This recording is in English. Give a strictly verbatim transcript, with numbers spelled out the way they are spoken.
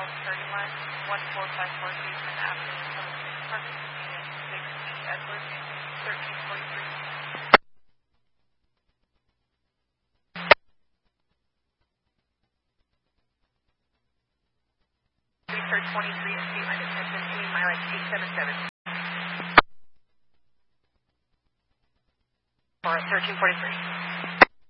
South thirty-one, one four five four Gateman Avenue, Apartment Unit six E Edward, thirteen forty-three. Research twenty-three and Street Line Attention, Amy Mileage eight seven seven. For thirteen forty-three.